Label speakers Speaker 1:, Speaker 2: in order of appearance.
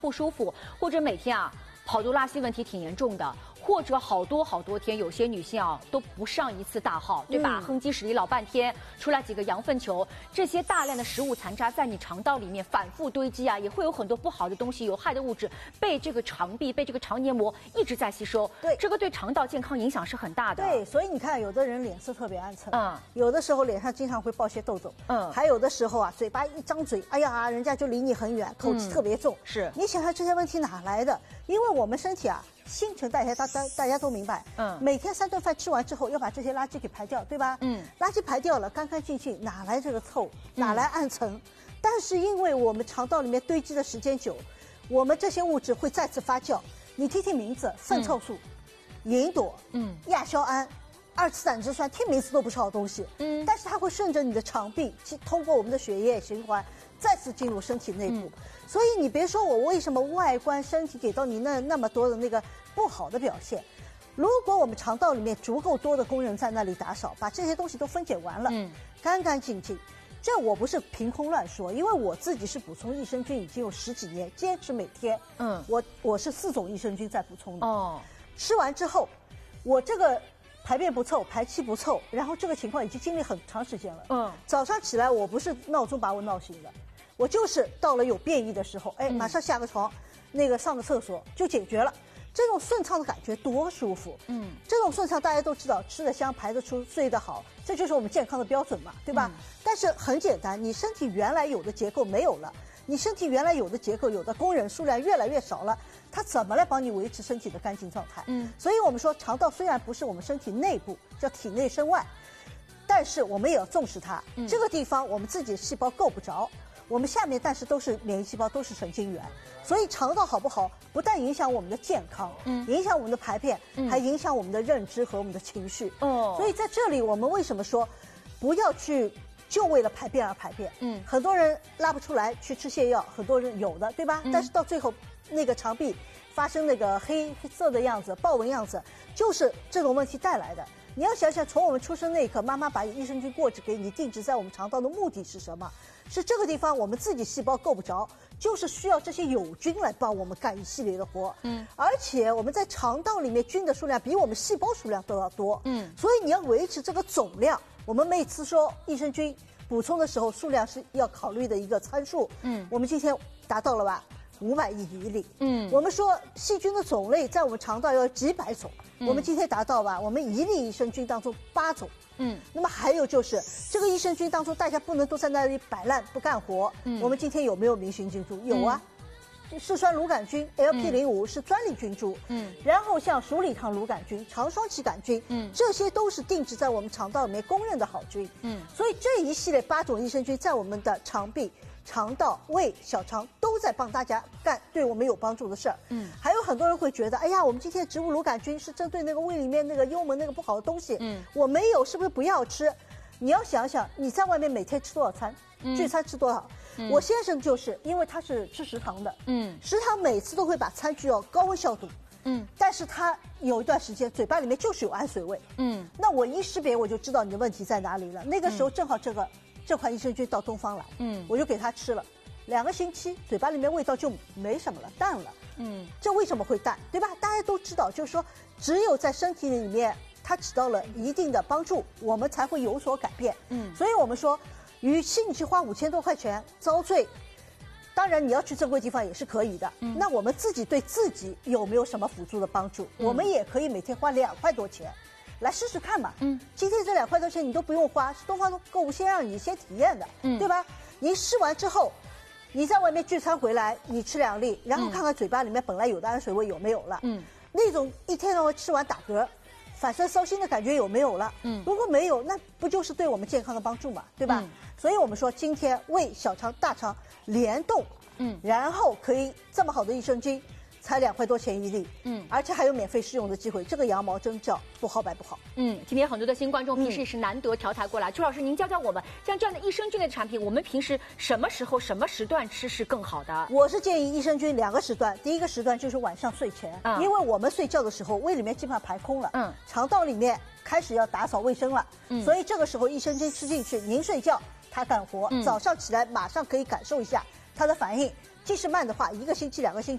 Speaker 1: 不舒服，或者每天跑肚拉稀问题挺严重的，或者好多天，有些女性都不上一次大号，对吧？哼唧使力老半天，出来几个羊粪球，这些大量的食物残渣在你肠道里面反复堆积也会有很多不好的东西、有害的物质被这个肠壁、被这个肠黏膜一直在吸收。
Speaker 2: 对，
Speaker 1: 这个对肠道健康影响是很大的。
Speaker 2: 对，所以你看，有的人脸色特别暗沉，有的时候脸上经常会爆些痘痘，还有的时候嘴巴一张嘴，哎呀，人家就离你很远，口气特别重。
Speaker 1: 是，
Speaker 2: 你想想这些问题哪来的？因为我们身体新陈代谢，大家都明白，每天3顿饭吃完之后要把这些垃圾给排掉，对吧？垃圾排掉了，干干净净，哪来这个臭？哪来暗沉？但是因为我们肠道里面堆积的时间久，我们这些物质会再次发酵。你听听名字，粪臭素、吲哚、亚硝胺、2次胆汁酸，听名字都不是好东西，但是它会顺着你的肠壁，通过我们的血液循环，再次进入身体内部。所以你别说我为什么外观身体给到你那么多的那个不好的表现，如果我们肠道里面足够多的工人在那里打扫，把这些东西都分解完了，干干净净。这我不是凭空乱说，因为我自己是补充益生菌已经有10几年，坚持每天，我是4种益生菌在补充的。吃完之后，我这个排便不臭，排气不臭，然后这个情况已经经历很长时间了。早上起来我不是闹钟把我闹醒的，我就是到了有便意的时候，马上下个床，上个厕所就解决了。这种顺畅的感觉多舒服。这种顺畅大家都知道，吃得香，排得出，睡得好，这就是我们健康的标准嘛，对吧？但是很简单，你身体原来有的结构没有了，你身体原来有的结构、有的工人数量越来越少了，它怎么来帮你维持身体的干净状态？所以我们说肠道虽然不是我们身体内部，叫体内身外，但是我们也要重视它。这个地方我们自己的细胞够不着，我们下面但是都是免疫细胞，都是神经元，所以肠道好不好，不但影响我们的健康，影响我们的排便，还影响我们的认知和我们的情绪。所以在这里我们为什么说不要去就为了排便而排便？很多人拉不出来去吃泻药，很多人有的，对吧？但是到最后那个肠壁发生那个黑色的样子、豹纹样子，就是这种问题带来的。你要想想，从我们出生那一刻，妈妈把益生菌过质给你定植在我们肠道的目的是什么？是这个地方我们自己细胞够不着，就是需要这些有菌来帮我们干一系列的活。而且我们在肠道里面菌的数量比我们细胞数量都要多。所以你要维持这个总量。我们每次说益生菌补充的时候，数量是要考虑的一个参数。我们今天达到了吧？500亿比例。我们说细菌的种类在我们肠道要几百种，我们今天达到吧？我们1粒益生菌当中8种。那么还有就是这个益生菌当中，大家不能都在那里摆烂不干活。我们今天有没有明星菌株？有啊，嗜酸乳杆菌 LP05是专利菌株。然后像鼠李糖乳杆菌、肠双歧杆菌，这些都是定植在我们肠道里面公认的好菌。所以这一系列8种益生菌在我们的肠壁、肠道、胃、小肠都在帮大家干对我们有帮助的事儿。还有很多人会觉得，哎呀，我们今天植物乳杆菌是针对那个胃里面那个幽门那个不好的东西，我没有，是不是不要吃？你要想想你在外面每天吃多少餐，聚餐吃多少？我先生就是因为他是吃食堂的，食堂每次都会把餐具高温消毒。但是他有一段时间嘴巴里面就是有氨水味。那我一识别我就知道你的问题在哪里了。那个时候正好这款益生菌到东方来，我就给他吃了，2个星期，嘴巴里面味道就没什么了，淡了。这为什么会淡，对吧？大家都知道，就是说，只有在身体里面它起到了一定的帮助，我们才会有所改变。所以我们说，与其你去花5000多块钱遭罪，当然你要去正规地方也是可以的。那我们自己对自己有没有什么辅助的帮助？我们也可以每天花2块多钱。来试试看嘛。今天这2块多钱你都不用花，是东方购物先让你先体验的，对吧？你试完之后，你在外面聚餐回来，你吃2粒，然后看看嘴巴里面本来有的氨水味有没有了。那种一天到晚吃完打嗝、反酸烧心的感觉有没有了？如果没有，那不就是对我们健康的帮助嘛，对吧？所以我们说今天胃、小肠、大肠联动，然后可以这么好的益生菌。才2块多钱1粒，而且还有免费试用的机会，这个羊毛真叫不好白不好。今
Speaker 1: 天很多的新观众平时也是难得调台过来，邱老师您教教我们，像这样的益生菌类的产品，我们平时什么时候、什么时段吃是更好的？
Speaker 2: 我是建议益生菌2个时段，第一个时段就是晚上睡前，因为我们睡觉的时候胃里面基本上排空了，肠道里面开始要打扫卫生了，所以这个时候益生菌吃进去，您睡觉它干活，早上起来马上可以感受一下它的反应。即使慢的话，1个星期、2个星期。